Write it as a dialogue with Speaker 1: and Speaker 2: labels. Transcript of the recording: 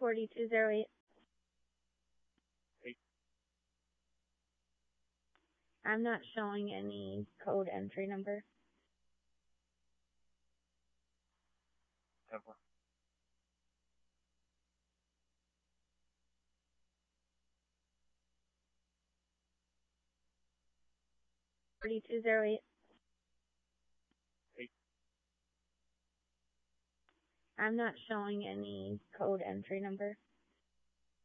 Speaker 1: 4208. I'm not showing any code entry number.
Speaker 2: Temple.
Speaker 1: 4208. I'm not showing any code entry number.